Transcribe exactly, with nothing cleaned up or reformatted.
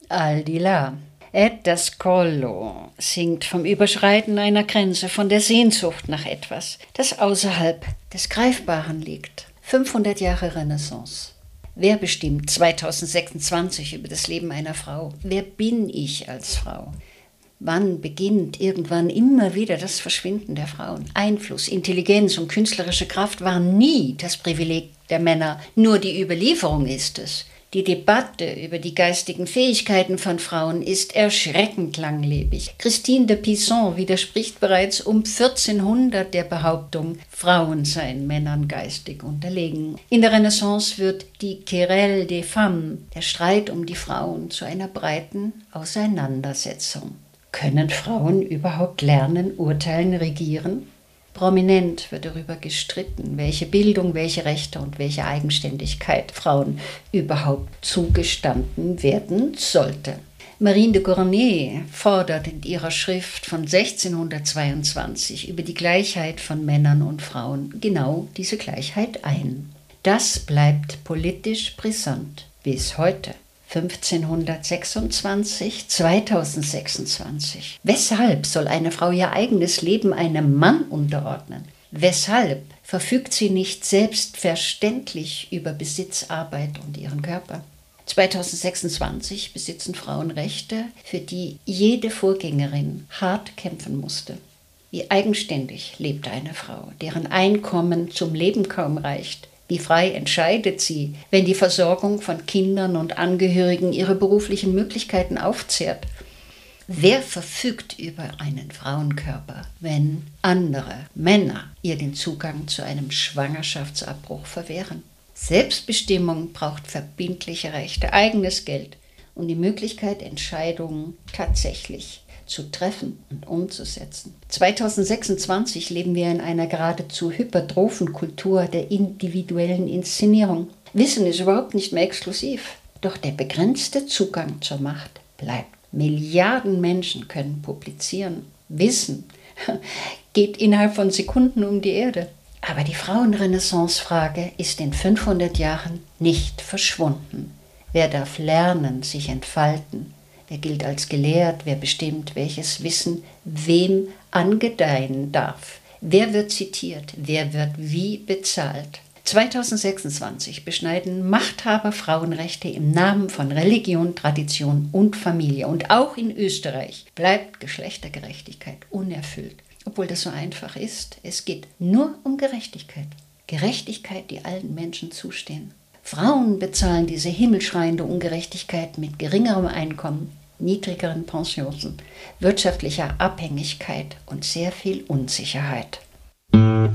Al-Dila. Ed Dascollo singt vom Überschreiten einer Grenze, von der Sehnsucht nach etwas, das außerhalb des Greifbaren liegt. fünfhundert Jahre Renaissance. Wer bestimmt zweitausendsechsundzwanzig über das Leben einer Frau? Wer bin ich als Frau? Wann beginnt irgendwann immer wieder das Verschwinden der Frauen? Einfluss, Intelligenz und künstlerische Kraft waren nie das Privileg der Männer, nur die Überlieferung ist es. Die Debatte über die geistigen Fähigkeiten von Frauen ist erschreckend langlebig. Christine de Pizan widerspricht bereits um vierzehnhundert der Behauptung, Frauen seien Männern geistig unterlegen. In der Renaissance wird die Querelle des Femmes, der Streit um die Frauen, zu einer breiten Auseinandersetzung. Können Frauen überhaupt lernen, urteilen, regieren? Prominent wird darüber gestritten, welche Bildung, welche Rechte und welche Eigenständigkeit Frauen überhaupt zugestanden werden sollte. Marine de Gournay fordert in ihrer Schrift von sechzehnhundertzweiundzwanzig über die Gleichheit von Männern und Frauen genau diese Gleichheit ein. Das bleibt politisch brisant bis heute. fünfzehnhundertsechsundzwanzig, zweitausendsechsundzwanzig. Weshalb soll eine Frau ihr eigenes Leben einem Mann unterordnen? Weshalb verfügt sie nicht selbstverständlich über Besitz, Arbeit und ihren Körper? zweitausendsechsundzwanzig besitzen Frauen Rechte, für die jede Vorgängerin hart kämpfen musste. Wie eigenständig lebt eine Frau, deren Einkommen zum Leben kaum reicht? Wie frei entscheidet sie, wenn die Versorgung von Kindern und Angehörigen ihre beruflichen Möglichkeiten aufzehrt? Wer verfügt über einen Frauenkörper, wenn andere Männer ihr den Zugang zu einem Schwangerschaftsabbruch verwehren? Selbstbestimmung braucht verbindliche Rechte, eigenes Geld und die Möglichkeit, Entscheidungen tatsächlich zu treffen und umzusetzen. zweitausendsechsundzwanzig leben wir in einer geradezu hypertrophen Kultur der individuellen Inszenierung. Wissen ist überhaupt nicht mehr exklusiv, doch der begrenzte Zugang zur Macht bleibt. Milliarden Menschen können publizieren. Wissen geht innerhalb von Sekunden um die Erde. Aber die Frauenrenaissance-Frage ist in fünfhundert Jahren nicht verschwunden. Wer darf lernen, sich entfalten? Wer gilt als gelehrt? Wer bestimmt, welches Wissen wem angedeihen darf? Wer wird zitiert? Wer wird wie bezahlt? zweitausendsechsundzwanzig beschneiden Machthaber Frauenrechte im Namen von Religion, Tradition und Familie. Und auch in Österreich bleibt Geschlechtergerechtigkeit unerfüllt. Obwohl das so einfach ist. Es geht nur um Gerechtigkeit. Gerechtigkeit, die allen Menschen zustehen. Frauen bezahlen diese himmelschreiende Ungerechtigkeit mit geringerem Einkommen, niedrigeren Pensionen, wirtschaftlicher Abhängigkeit und sehr viel Unsicherheit.